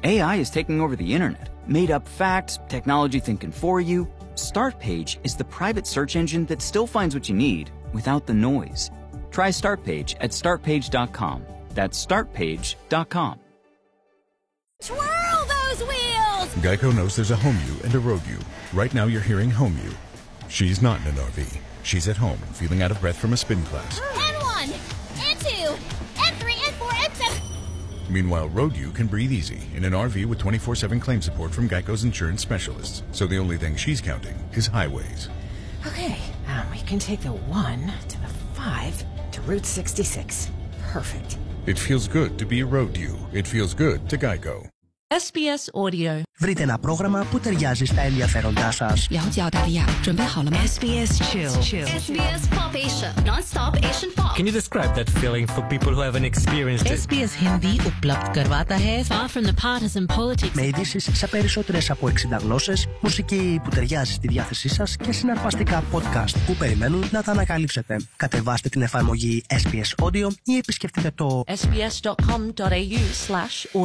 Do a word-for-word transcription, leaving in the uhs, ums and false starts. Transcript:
A I is taking over the internet. Made up facts, technology thinking for you. Startpage is the private search engine that still finds what you need without the noise. Try Startpage at start page dot com. That's start page dot com. Twirl those wheels! Geico knows there's a home you and a road you. Right now you're hearing home you. She's not in an R V. She's at home, feeling out of breath from a spin class. N one, N two, N three, N four, N seven. Meanwhile, road you can breathe easy in an R V with twenty-four seven claim support from Geico's insurance specialists. So the only thing she's counting is highways. Okay, um, we can take the one to the five to Route sixty-six. Perfect. It feels good to be a road you. It feels good to Geico. S B S Audio. Βρείτε ένα πρόγραμμα που ταιριάζει στα ενδιαφέροντά σας. 了解澳大利亚，准备好了吗 S B S Chill. S B S Pop Asia, non-stop Asian pop. Can you describe that feeling for people who haven't experienced it? S B S Hindi उपलब्ध करवाता है Far from the partisan politics. Με ειδήσεις σε περισσότερες από εξήντα γλώσσες, μουσική που ταιριάζει στη διάθεσή σας και συναρπαστικά podcast που περιμένουν να τα ανακαλύψετε. Κατεβάστε την εφαρμογή S B S Audio ή επισκεφτείτε το S B S dot com dot A U slash